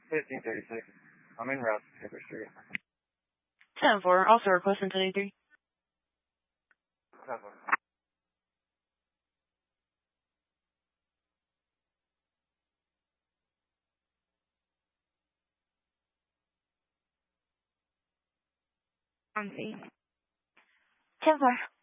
1536. I'm in route to Paper Street. 10-4, also requesting 1083. 10-4. On 10-4.